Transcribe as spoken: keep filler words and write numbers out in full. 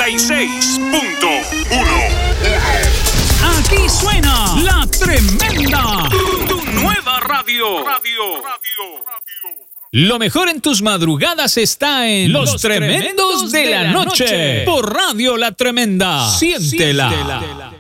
y seis punto uno. Aquí suena La Tremenda, Tu, tu nueva radio. Radio. Radio. Lo mejor en tus madrugadas está en Los, Los Tremendos, Tremendos de, de la, la noche. noche por Radio La Tremenda. Siéntela. Siéntela.